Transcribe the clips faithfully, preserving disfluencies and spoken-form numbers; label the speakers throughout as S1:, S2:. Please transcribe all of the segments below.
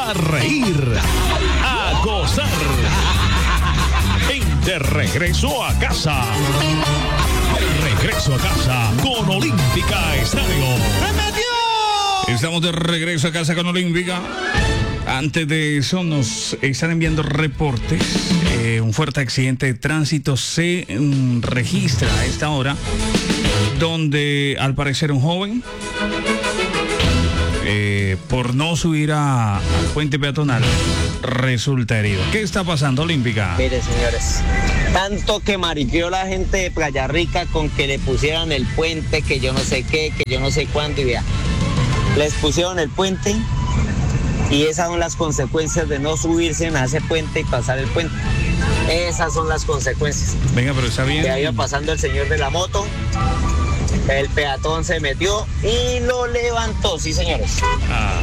S1: a reír, a gozar. En De Regreso a Casa. De Regreso a Casa con Olímpica Estéreo. Estamos de regreso a casa con Olímpica. Antes de eso nos están enviando reportes. Eh, un fuerte accidente de tránsito se um, registra a esta hora, donde al parecer un joven, eh, por no subir a, al puente peatonal, resulta herido. ¿Qué está pasando, Olímpica?
S2: Mire, señores, tanto que mariqueó la gente de Playa Rica con que le pusieran el puente, que yo no sé qué, que yo no sé cuándo, y vea, les pusieron el puente y esas son las consecuencias de no subirse a ese puente y pasar el puente. Esas son las consecuencias.
S1: Venga, pero está bien.
S2: Que iba pasando el señor de la moto, el peatón se metió y lo levantó, sí, señores.
S1: Ah.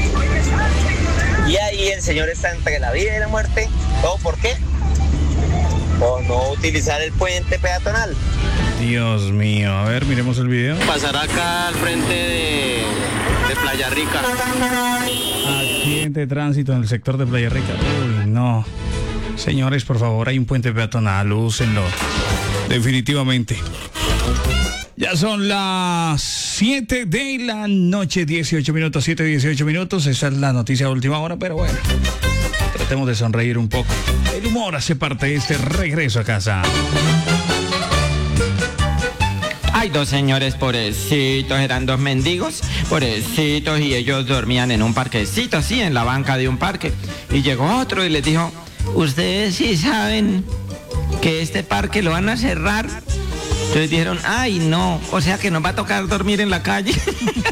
S2: Y ahí el señor está entre la vida y la muerte. ¿Todo por qué? Por no utilizar el puente peatonal.
S1: Dios mío, a ver, miremos el video.
S3: Pasar acá al frente de, de Playa Rica.
S1: Accidente de tránsito en el sector de Playa Rica. Uy, no. Señores, por favor, hay un puente peatonal, úsenlo. Definitivamente. Ya son las siete de la noche, dieciocho minutos, siete, dieciocho minutos. Esa es la noticia de última hora, pero bueno, tratemos de sonreír un poco. El humor hace parte de este regreso a casa.
S4: Hay dos señores pobrecitos, eran dos mendigos, pobrecitos, y ellos dormían en un parquecito, así, en la banca de un parque. Y llegó otro y les dijo, ¿ustedes sí saben que este parque lo van a cerrar? Entonces dijeron, ay, no, o sea que nos va a tocar dormir en la calle.